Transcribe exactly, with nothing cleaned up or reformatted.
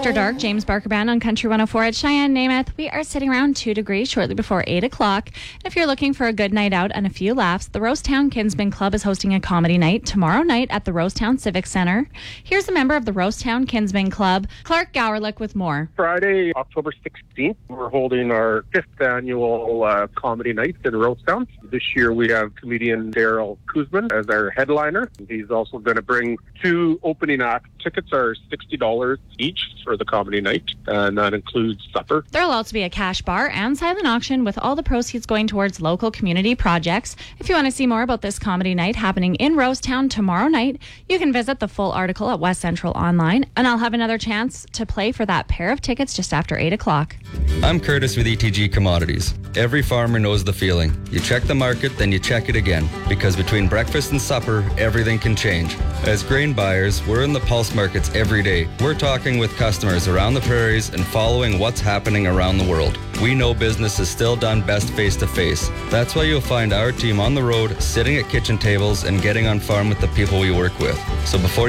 After dark, James Barker Band on Country one oh four at Cheyenne, Namath. We are sitting around two degrees shortly before eight o'clock. And if you're looking for a good night out and a few laughs, the Rosetown Kinsman Club is hosting a comedy night tomorrow night at the Rosetown Civic Center. Here's a member of the Rosetown Kinsman Club, Clark Gowerlick, with more. Friday, October sixteenth, we're holding our fifth annual uh, comedy night in Rosetown. This year we have comedian Daryl Kuzman as our headliner. He's also going to bring two opening acts. Tickets are sixty dollars each for the comedy night, and that includes supper. There'll also be a cash bar and silent auction with all the proceeds going towards local community projects. If you want to see more about this comedy night happening in Rosetown tomorrow night, you can visit the full article at West Central Online, and I'll have another chance to play for that pair of tickets just after eight o'clock. I'm Curtis with E T G Commodities. Every farmer knows the feeling. You check the market, then you check it again, because between breakfast and supper, everything can change. As grain buyers, we're in the pulse markets every day. We're talking with customers around the prairies and following what's happening around the world. We know business is still done best face-to-face. That's why you'll find our team on the road, sitting at kitchen tables and getting on farm with the people we work with. So before